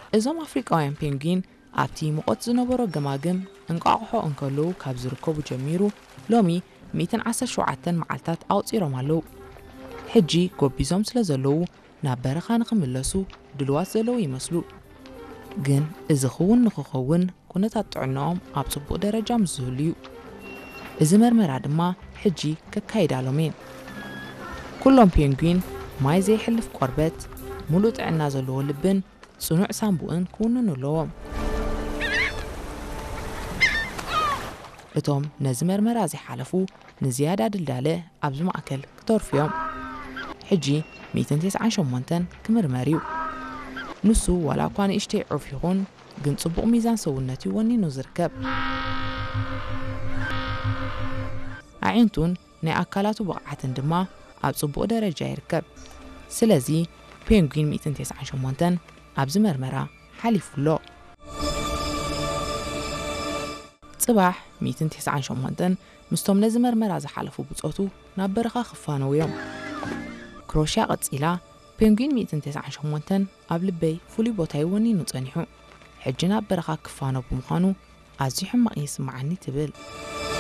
እዞም ኣፍሪቃውያን ፔንግዊን ኣብቲ ሙቐት ዝነበሮ ገማግም እንቋቑሖ እንከለዉ ካብ ዝርከቡ ጀሚሩ ሎሚ 117 መዓልታት ኣውፂሮም ኣለዉ ሕጂ ጎቢዞም ስለ ዘለዉ ናብ በረኻ ንኽምለሱ ድልዋት ዘለዉ ይመስሉ ግን እዚ ኽውን ንኽኸውን ኩነታት ጥዕንኦም ኣብ ጽቡቕ ደረጃ ምስ ዝህሉ እዩ እዚ መርመራ ድማ ሕጂ ከካይዳሎም እየን ኩሎም ፔንግዊን ማይ ዘይሕልፍ ቆርበት ሙሉእ ጥዕና ዘለዎ ልብን ጽኑዕ ሳንቡእን ክውንኑ ኣለዎም እቶም ነዚ መርመራ ዘይሓለፉ ንዝያዳ ድልዳለ ኣብዚ ማእከል ክተርፉ እዮም ሕጂ 198 ክምርመር እዩ ንሱ ዋላ እኳ ንእሽተይ ዑፍ ይኹን ግን ጽቡቕ ሚዛን ሰውነት ይወኒኑ ዝርከብ ኣዒንቱን ናይ ኣካላቱ ብቕዓትን ድማ ኣብ ጽቡቕ ደረጃ ይርከብ ስለዚ ፔንግዊን 198 ኣብዚ መርመራ ሓሊፉሎ ጽባሕ 198 ምስቶም ነዚ መርመራ ዝሓለፉ ብጾቱ ናብ በረኻ ክፋነው እዮም ክሮሽያ ቐፂላ ፔንግዊን 198 ኣብ ልበይ ፍሉይ ቦታ ይወኒኑ ጸኒሑ ሕጂ ናብ በረኻ ክፋነው ብምዃኑ ኣዝዩ ሕማቕ ይስምዓኒ ትብል